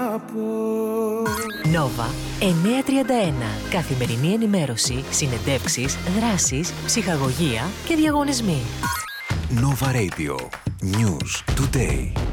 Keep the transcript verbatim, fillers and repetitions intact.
αγαπώ. Νόβα εννιακόσια τριάντα ένα. Καθημερινή ενημέρωση, συνεντεύξεις, δράσεις, ψυχαγωγία και διαγωνισμοί. Nova Radio. News Today.